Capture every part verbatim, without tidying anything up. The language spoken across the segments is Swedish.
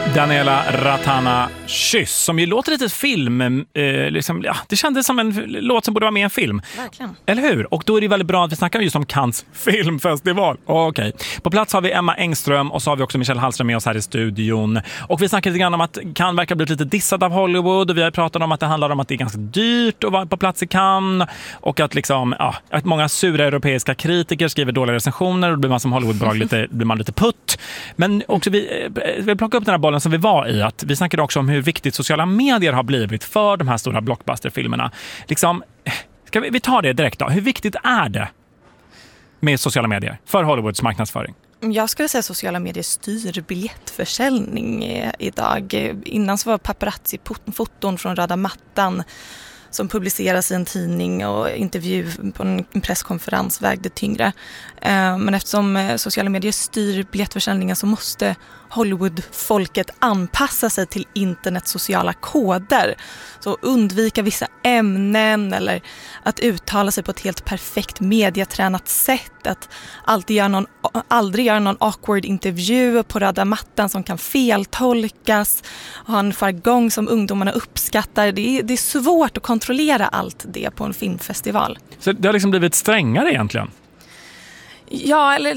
Daniela Ratana, Kyss, som ju låter lite film, eh, liksom, ja, det kändes som en låt som borde vara med i en film. Verkligen. Eller hur? Och då är det väldigt bra att vi snackar just om Cannes filmfestival. Oh, okej. Okay. På plats har vi Emma Engström och så har vi också Michelle Hallström med oss här i studion. Och vi snackar lite grann om att Cannes verkar bli lite dissad av Hollywood, och vi har pratat om att det handlar om att det är ganska dyrt att vara på plats i Cannes, och att, liksom, ja, att många sura europeiska kritiker skriver dåliga recensioner, och då blir man som Hollywoodbolag lite, blir man lite putt. Men också vi vill plocka upp den här bollen som vi var i, att vi snackade också om hur viktigt sociala medier har blivit för de här stora blockbusterfilmerna. Liksom, ska vi, vi tar det direkt då. Hur viktigt är det med sociala medier för Hollywoods marknadsföring? Jag skulle säga att sociala medier styr biljettförsäljning idag. Innan så var paparazzi-foton från röda mattan som publiceras i en tidning och intervju på en presskonferens vägde tyngre. Men eftersom sociala medier styr biljettförsäljningen så måste Hollywood-folket anpassa sig till internets sociala koder. Så undvika vissa ämnen eller att uttala sig på ett helt perfekt mediatränat sätt. Att alltid göra någon, aldrig göra någon awkward intervju på röda mattan som kan feltolkas. Ha en jargong som ungdomarna uppskattar. Det är, det är svårt att kontrollera allt det på en filmfestival. Så det har liksom blivit strängare egentligen? Ja, eller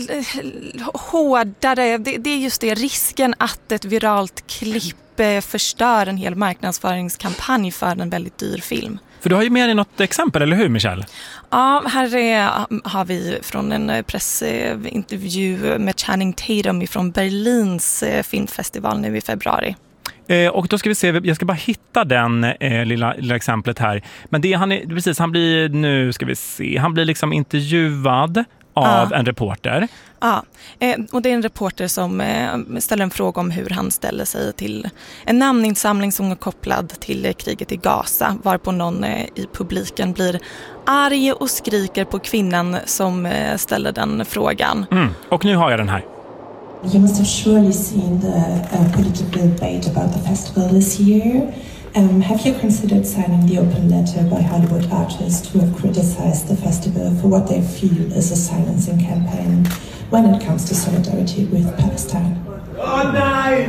hårdare. Det, det är just det, risken att ett viralt klipp förstör en hel marknadsföringskampanj för en väldigt dyr film. För du har ju med dig något exempel, eller hur Michelle? Ja, här är, har vi från en pressintervju med Channing Tatum från Berlins filmfestival nu i februari. Eh, och då ska vi se, jag ska bara hitta den eh, lilla, lilla exemplet här. Men det han är, precis, han blir, nu ska vi se, han blir liksom intervjuad av ja. en reporter. Ja, eh, och det är en reporter som eh, ställer en fråga om hur han ställer sig till en namninsamling som är kopplad till eh, kriget i Gaza, varpå någon eh, i publiken blir arg och skriker på kvinnan som eh, ställer den frågan. Mm. Och nu har jag den här. You must have surely seen the uh, political debate about the festival this year. Um, have you considered signing the open letter by Hollywood artists who have criticized the festival for what they feel is a silencing campaign when it comes to solidarity with Palestine? Oh, no!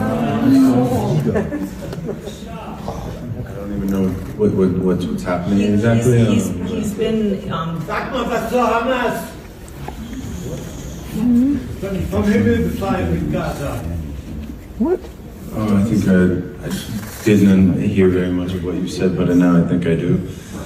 No! I don't even know what, what, what's, what's happening he, exactly. He's, he's, he's been... Um, mm. From Himmel befallen with Gaza. What? Oh, I think I, I didn't hear very much of what you said, but now I think I do.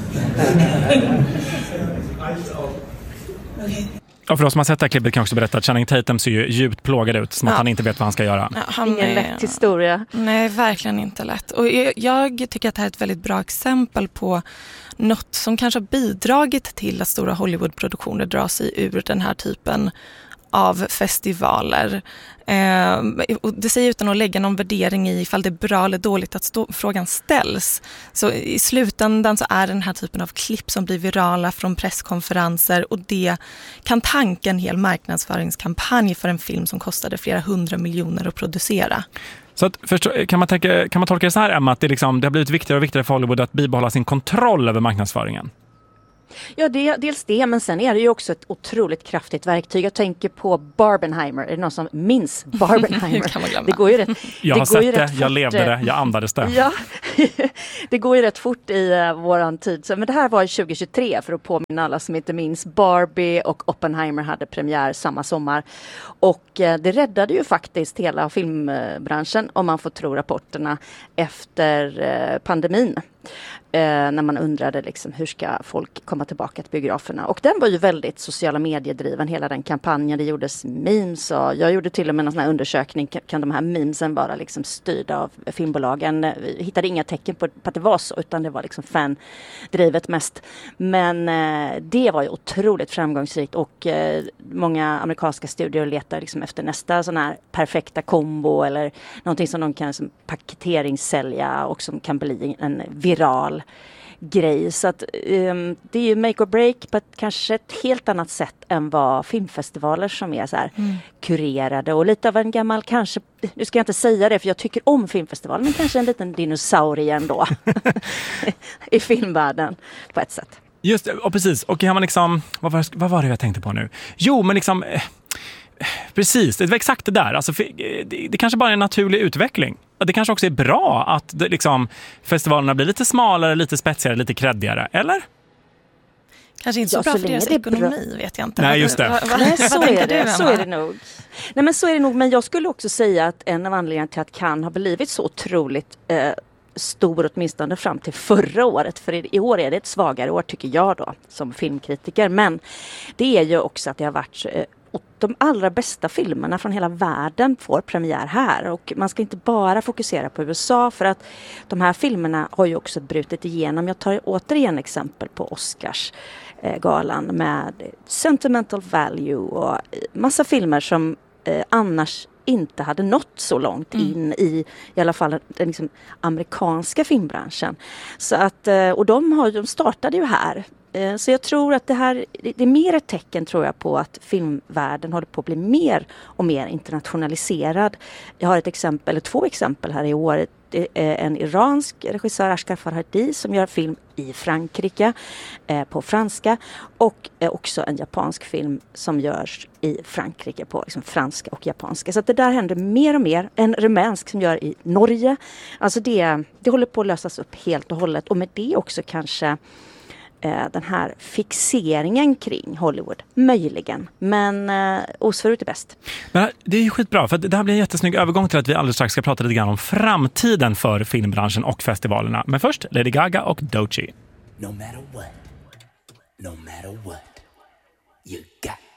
Och för oss som har sett det här klippet kan jag också berätta att Channing Tatum ser ju djupt plågad ut, som att ja. han inte vet vad han ska göra. Ja, han Ingen är, lätt historia. Nej, verkligen inte lätt. Och jag, jag tycker att det här är ett väldigt bra exempel på något som kanske har bidragit till att stora Hollywoodproduktioner drar sig ur den här typen av festivaler. Eh, och det säger utan att lägga någon värdering i ifall det är bra eller dåligt att stå, frågan ställs. Så i slutändan så är den här typen av klipp som blir virala från presskonferenser, och det kan tanka en hel marknadsföringskampanj för en film som kostade flera hundra miljoner att producera. Så att, förstå, kan, man tänka, kan man tolka det så här, Emma, att det, liksom, det har blivit viktigare och viktigare för Hollywood att bibehålla sin kontroll över marknadsföringen? Ja, det, dels det, men sen är det ju också ett otroligt kraftigt verktyg. Jag tänker på Barbenheimer. Är det någon som minns Barbenheimer? Kan man glömma. Det går ju rätt, jag det har går sett det, fort. Jag levde det, jag andades det. Ja, det går ju rätt fort i uh, våran tid. Så, men det här var tjugo tjugotre, för att påminna alla som inte minns. Barbie och Oppenheimer hade premiär samma sommar. Och uh, det räddade ju faktiskt hela filmbranschen, om man får tro rapporterna, efter uh, pandemin. Eh, när man undrade liksom, hur ska folk komma tillbaka till biograferna. Och den var ju väldigt sociala mediedriven, hela den kampanjen. Det gjordes memes, och jag gjorde till och med en sån här undersökning. Kan, kan de här memesen vara liksom styrda av filmbolagen? Vi hittade inga tecken på, på att det var så, utan det var liksom fan-drivet mest. Men eh, det var ju otroligt framgångsrikt, och eh, många amerikanska studier letar liksom efter nästa sån här perfekta kombo, eller någonting som de kan som paketeringssälja och som kan bli en viral grej. Så att um, det är ju make or break på ett kanske ett helt annat sätt än vad filmfestivaler som är så här mm. kurerade och lite av en gammal, kanske, nu ska jag inte säga det för jag tycker om filmfestivaler, men kanske en liten dinosaurie ändå i filmvärlden på ett sätt. Just och precis, och kan man liksom, vad var, vad var det jag tänkte på nu? Jo, men liksom precis, det är exakt det där. Alltså, det, det kanske bara är en naturlig utveckling. Det kanske också är bra att det, liksom, festivalerna blir lite smalare, lite spetsigare, lite kreddigare, eller? Kanske inte så ja, bra så för deras ekonomi, bra. vet jag inte. Nej, just det. Va, va, Nej, så, är det, du, så är det nog. Nej, men så är det nog. Men jag skulle också säga att en av anledningarna till att Cannes har blivit så otroligt eh, stor, åtminstone fram till förra året. För i, i år är det ett svagare år, tycker jag då, som filmkritiker. Men det är ju också att det har varit... Eh, och de allra bästa filmerna från hela världen får premiär här. Och man ska inte bara fokusera på U S A, för att de här filmerna har ju också brutit igenom. Jag tar återigen exempel på Oscars eh, galan med Sentimental Value och massa filmer som eh, annars inte hade nått så långt in mm. i i alla fall den liksom, amerikanska filmbranschen. Så att, och de, har, de startade ju här. Så jag tror att det här, det är mer ett tecken tror jag på att filmvärlden håller på att bli mer och mer internationaliserad. Jag har ett exempel, eller två exempel här i år. Det är en iransk regissör, Asghar Farhadi, som gör film i Frankrike eh, på franska, och eh, också en japansk film som görs i Frankrike på liksom, franska och japanska. Så att det där händer mer och mer. En rumänsk som gör i Norge. Alltså det, det håller på att lösas upp helt och hållet, och med det också kanske den här fixeringen kring Hollywood, möjligen. Men eh, osförut är bäst. Men det är ju skitbra, för det här blir en jättesnygg övergång till att vi alldeles strax ska prata lite grann om framtiden för filmbranschen och festivalerna. Men först Lady Gaga och Doechii. No matter what, no matter what, you got